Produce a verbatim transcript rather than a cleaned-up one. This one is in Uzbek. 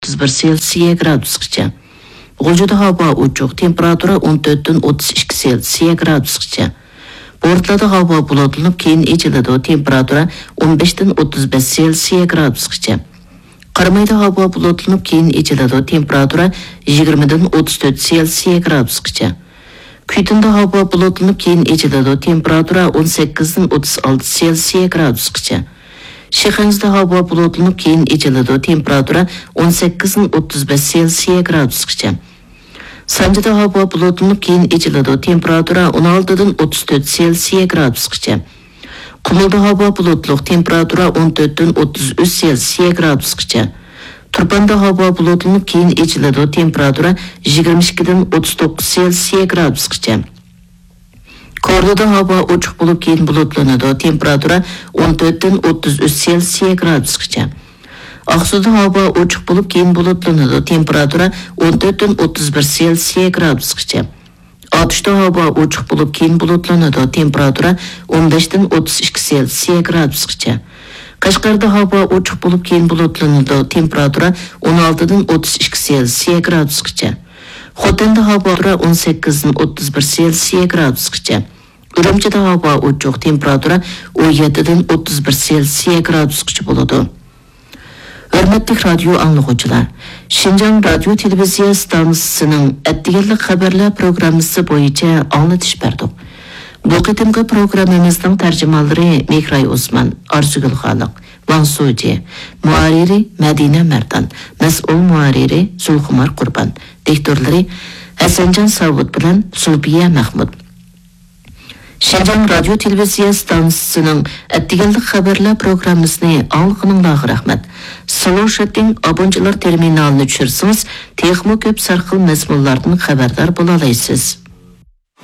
o'ttiz bir Selsiya gradusgacha. G'uljida havo ochiq, temperatura o'n to'rtdan o'ttiz ikki Selsiya gradusgacha. Portlarda havo bulutlanib, keyin echiladi, temperatura o'n beshdan o'ttiz besh Selsiya gradusgacha. Qarmayda havo bulutlanib, keyin echiladi, temperatura yigirmadan o'ttiz to'rt Selsiya gradusgacha. Kuytinda havo bulutlanib, keyin echiladi, temperatura o'n sakkizdan o'ttiz olti Selsiya gradusgacha. Shixanzda havo bulutlanib, keyin echiladi, temperatura o'n sakkizdan o'ttiz besh Selsiya gradusgacha. Sanjida havo bulutlanib, keyin echiladi, temperatura o'n oltidan o'ttiz to'rt Selsiya gradusgacha. Qumulda havo bulutliq, temperatura o'n to'rtdan o'ttiz uch Selsiya gradusgacha. Turpanda havo bulutlanib, keyin echiladi, temperatura yigirma ikkidan o'ttiz to'qqiz Selsiya gradusgacha. Kordada havo ochiq bo'lib, keyin bulutlanadi, temperatura o'n to'rtdan o'ttiz uch Selsiya gradusgacha. Aqsuda havo ochiq bo'lib, keyin bulutlanadi, temperatura o'n to'rtdan o'ttiz bir Selsiya gradusgacha. Otishda havo ochiq bo'lib, keyin bulutlanadi, temperatura o'n beshdan o'ttiz ikki Selsiya gradusgacha. Qashqarda havo ochiq bo'lib, keyin bulutlanadi, temperatura o'n oltidan o'ttiz ikki Selsiya gradusgacha. Xotanda havo o'n sakkizdan o'ttiz bir Selsiya gradusgacha. Urumchida havo ochiq, temperatura o'n yettidan o'ttiz bir Selsiya gradusgacha bo'ladi. Hörmətli radio anlıqçılar, Şinjan Radio Televiziya stansiyasının Ətdiganlik xəbərlər proqramısı boyunca anlatış berdik. Bu qitimki programımızın tərcümanları Mehray Osman, Arzugul Xaliq, Vansuci, muharriri Madina Merdan, mas'ul muharriri Zulxumar Qurban, diktorları Hasanjan Savut bilan Sulbiya Mahmud. Şinjan Radio Televiziya stansiyasının Ətdiganlik xəbərlər proqramısını anlıqınızға rəhmət. Sloşetin abonchilar terminalini tushirsangiz, texmo ko'p sarxil mazmunlardan xabardor bo'la olasiz.